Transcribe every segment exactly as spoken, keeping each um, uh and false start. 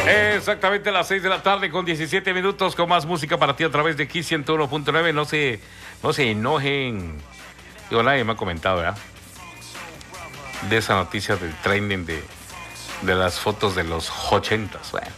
Exactamente a las seis de la tarde con diecisiete minutos, con más música para ti a través de Kiss ciento uno punto nueve. No se, no se enojen. Digo, nadie me ha comentado, ¿verdad? De esa noticia del trending de, de las fotos de los ochentas. Bueno,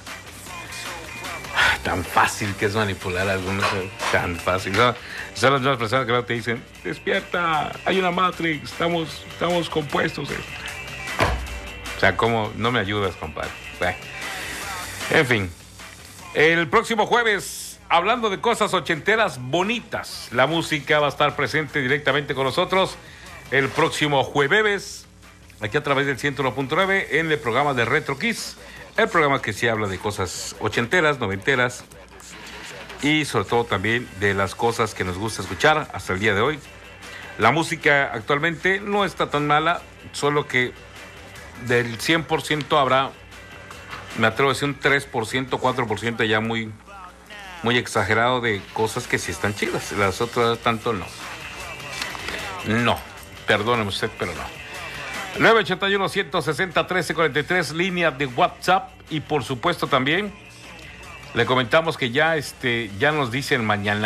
tan fácil que es manipular a algunos. Tan fácil. ¿No? Son las mismas personas que luego te dicen: despierta, hay una Matrix, estamos, estamos compuestos. ¿Eh? O sea, ¿cómo? No me ayudas, compadre. Bueno. En fin, el próximo jueves, hablando de cosas ochenteras bonitas, la música va a estar presente directamente con nosotros el próximo jueves, aquí a través del ciento uno punto nueve, en el programa de Retro Kiss, el programa que sí habla de cosas ochenteras, noventeras y sobre todo también de las cosas que nos gusta escuchar hasta el día de hoy. La música actualmente no está tan mala, solo que del cien por ciento habrá, me atrevo a decir, un tres por ciento, cuatro por ciento ya muy, muy exagerado de cosas que sí están chidas. Las otras tanto no. No, perdóneme usted, pero no. nueve ocho uno, uno seis cero, uno tres cuatro tres, línea de WhatsApp. Y por supuesto también le comentamos que ya este ya nos dicen mañana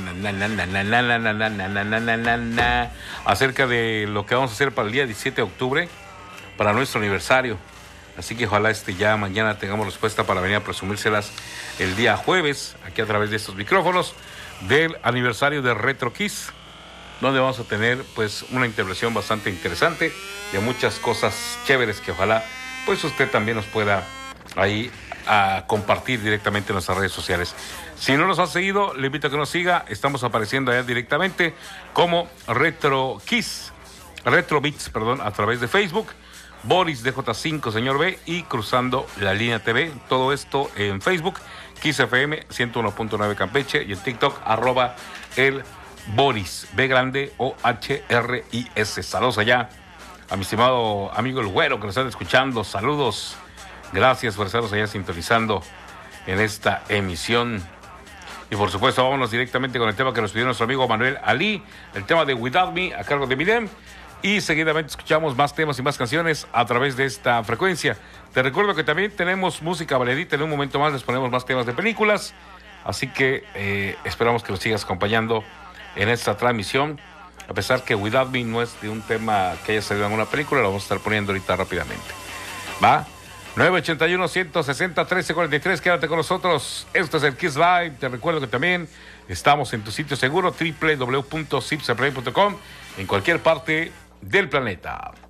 acerca de lo que vamos a hacer para el día diecisiete de octubre, para nuestro aniversario. Así que ojalá este ya mañana tengamos respuesta para venir a presumírselas el día jueves, aquí a través de estos micrófonos, del aniversario de Retro Kiss, donde vamos a tener pues una intervención bastante interesante de muchas cosas chéveres que ojalá pues usted también nos pueda ahí a compartir directamente en nuestras redes sociales. Si no nos ha seguido, le invito a que nos siga. Estamos apareciendo allá directamente como Retro Kiss, Retro Beats, perdón, a través de Facebook. Boris D J cinco, señor B, y Cruzando la Línea T V. Todo esto en Facebook, Kiss F M ciento uno punto nueve Campeche, y en TikTok, arroba el Boris, B grande O H R I S. Saludos allá a mi estimado amigo el Güero que nos está escuchando. Saludos. Gracias por estarnos allá sintonizando en esta emisión. Y por supuesto, vámonos directamente con el tema que nos pidió nuestro amigo Manuel Ali, el tema de Without Me, a cargo de Midem. Y seguidamente escuchamos más temas y más canciones a través de esta frecuencia. Te recuerdo que también tenemos música variadita. En un momento más les ponemos más temas de películas. Así que eh, esperamos que nos sigas acompañando en esta transmisión. A pesar que Without Me no es de un tema que haya salido en una película, lo vamos a estar poniendo ahorita rápidamente. ¿Va? nueve ocho uno, uno seis cero, uno tres cuatro tres. Quédate con nosotros. Esto es el Kiss Live. Te recuerdo que también estamos en tu sitio seguro, doble u doble u doble u punto zipsaplay punto com, en cualquier parte del planeta.